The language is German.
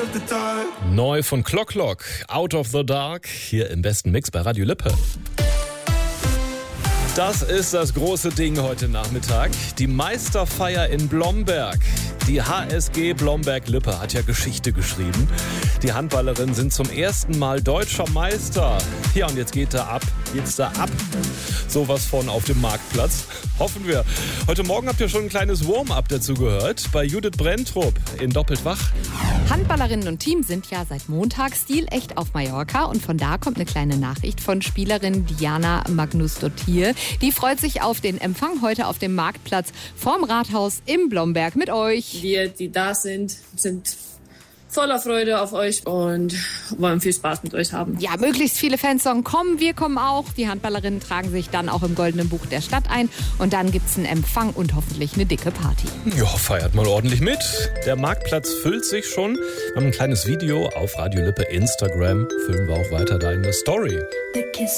Neu von Clock Clock, Out of the Dark, hier im besten Mix bei Radio Lippe. Das ist das große Ding heute Nachmittag. Die Meisterfeier in Blomberg. Die HSG Blomberg-Lippe hat ja Geschichte geschrieben. Die Handballerinnen sind zum ersten Mal deutscher Meister. Ja, und jetzt geht's da ab. Sowas von auf dem Marktplatz. Hoffen wir. Heute Morgen habt ihr schon ein kleines Warm-up dazu gehört. Bei Judith Brenntrup in Doppelt wach. Handballerinnen und Team sind ja seit Montag stilecht auf Mallorca. Und von da kommt eine kleine Nachricht von Spielerin Diana Magnus-Dottir. Die freut sich auf den Empfang heute auf dem Marktplatz vorm Rathaus im Blomberg mit euch. Wir, die da sind voller Freude auf euch und wollen viel Spaß mit euch haben. Ja, möglichst viele Fans sollen kommen. Wir kommen auch. Die Handballerinnen tragen sich dann auch im Goldenen Buch der Stadt ein. Und dann gibt's einen Empfang und hoffentlich eine dicke Party. Ja, feiert mal ordentlich mit. Der Marktplatz füllt sich schon. Wir haben ein kleines Video auf Radio Lippe Instagram. Füllen wir auch weiter da in der Story.